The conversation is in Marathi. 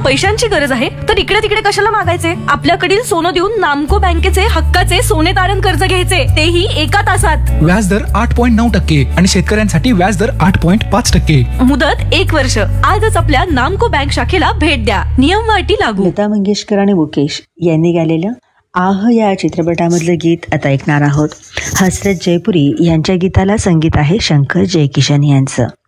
पैशांची गरज आहे तर इकडे तिकडे कशाला मागायचे? आपल्याकडील सोनं देऊन नामको बँकेचे हक्काचे सोने तारण कर्ज घ्यायचे, तेही 1 तासात. व्याजदर 8.9% आणि शेतकऱ्यांसाठी व्याजदर 8.5%. मुदत 1 वर्ष. आजच आपल्या नामको बँक शाखेला भेट द्या. नियम व अटी लागू. लता मंगेशकर आणि मुकेश यांनी गायलेलं आह या चित्रपटामधलं गीत आता ऐकणार आहोत. हसरत जयपुरी यांच्या गीताला संगीत आहे शंकर जयकिशन यांचं.